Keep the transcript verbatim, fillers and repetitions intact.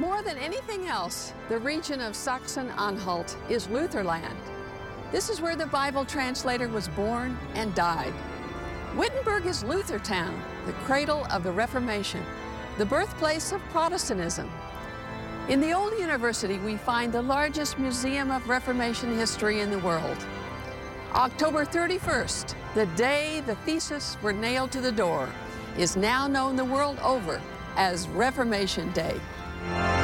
more than anything else, the region of Sachsen-Anhalt is Lutherland. This is where the Bible translator was born and died. Wittenberg is Luthertown, the cradle of the Reformation, the birthplace of Protestantism. In the old university, we find the largest museum of Reformation history in the world. October thirty-first, the day the theses were nailed to the door, is now known the world over as Reformation Day.